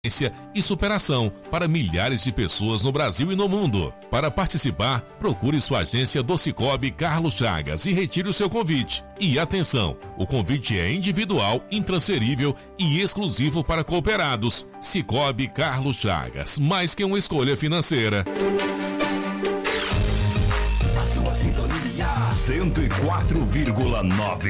e superação para milhares de pessoas no Brasil e no mundo. Para participar, procure sua agência do Sicoob Carlos Chagas e retire o seu convite. E atenção, o convite é individual, intransferível e exclusivo para cooperados. Sicoob Carlos Chagas, mais que uma escolha financeira. A sua sintonia 104,9.